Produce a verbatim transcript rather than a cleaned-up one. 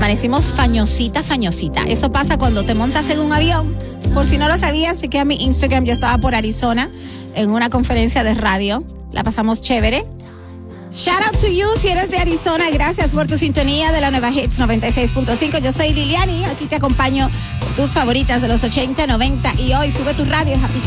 amanecimos fañosita, fañosita. Eso pasa cuando te montas en un avión. Por si no lo sabías, chequea mi Instagram. Yo estaba por Arizona en una conferencia de radio. La pasamos chévere. Shout out to you si eres de Arizona. Gracias por tu sintonía de la Nueva Hits noventa y seis punto cinco. Yo soy Liliani. Aquí te acompaño con tus favoritas de los ochenta, noventa. Y hoy sube tu radio, Happy